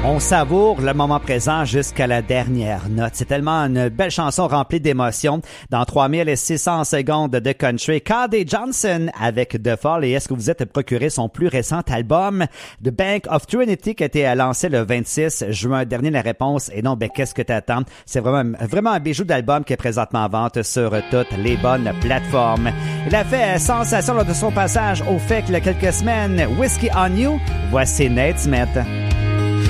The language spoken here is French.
On savoure le moment présent jusqu'à la dernière note. C'est tellement une belle chanson remplie d'émotions. Dans 3600 secondes de country, KD Johnson avec The Fall. Et est-ce que vous êtes procuré son plus récent album, The Bank of Trinity, qui a été lancé le 26 juin dernier? La réponse est non. Ben, qu'est-ce que t'attends? C'est vraiment un bijou d'album qui est présentement en vente sur toutes les bonnes plateformes. Il a fait sensation lors de son passage au FEC il y a quelques semaines. Whiskey on You. Voici Nate Smith.